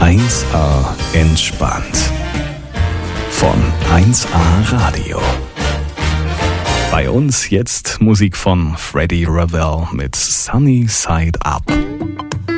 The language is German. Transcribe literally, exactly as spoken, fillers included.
eins A entspannt. Von eins A Radio. Bei uns jetzt Musik von Freddie Ravel mit Sunny Side Up.